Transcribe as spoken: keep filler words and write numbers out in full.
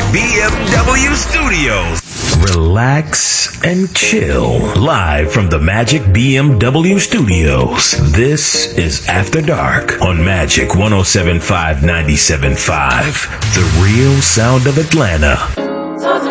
B M W Studios. Relax and chill. Live from the Magic B M W Studios. This is After Dark on Magic one oh seven point five, ninety-seven point five. The real sound of Atlanta.